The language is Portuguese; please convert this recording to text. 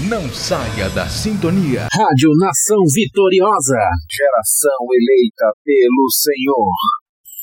Não saia da sintonia. Rádio Nação Vitoriosa. Geração eleita pelo Senhor.